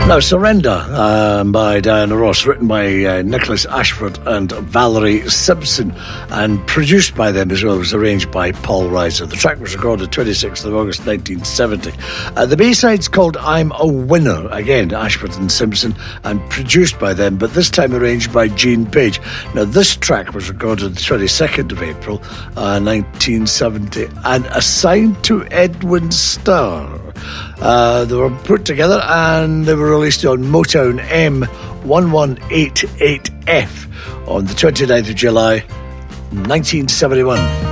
Now, Surrender by Diana Ross, written by Nicholas Ashford and Valerie Simpson, and produced by them as well. It was arranged by Paul Reiser. The track was recorded 26th of August 1970. The B-side's called I'm a Winner, again, Ashford and Simpson, and produced by them, but this time arranged by Gene Page. Now, this track was recorded the 22nd of April 1970 and assigned to Edwin Starr. They were put together and they were released on Motown M1188F on the 29th of July 1971.